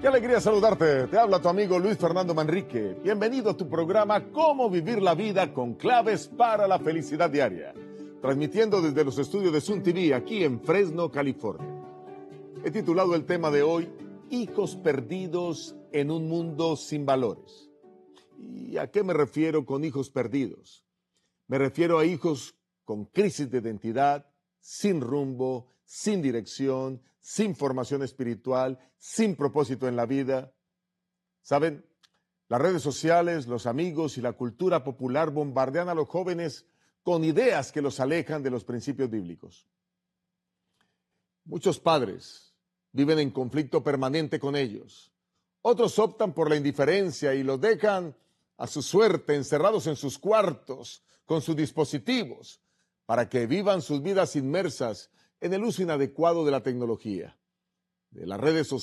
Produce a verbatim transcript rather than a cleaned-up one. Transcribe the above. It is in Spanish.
Qué alegría saludarte. Te habla tu amigo Luis Fernando Manrique. Bienvenido a tu programa Cómo vivir la vida con claves para la felicidad diaria. Transmitiendo desde los estudios de Sun T V aquí en Fresno, California. He titulado el tema de hoy, Hijos perdidos en un mundo sin valores. ¿Y a qué me refiero con hijos perdidos? Me refiero a hijos con crisis de identidad, sin rumbo, sin dirección, sin formación espiritual, sin propósito en la vida. ¿Saben? Las redes sociales, los amigos y la cultura popular bombardean a los jóvenes con ideas que los alejan de los principios bíblicos. Muchos padres viven en conflicto permanente con ellos. Otros optan por la indiferencia y los dejan a su suerte, encerrados en sus cuartos, con sus dispositivos, para que vivan sus vidas inmersas en el uso inadecuado de la tecnología, de las redes sociales,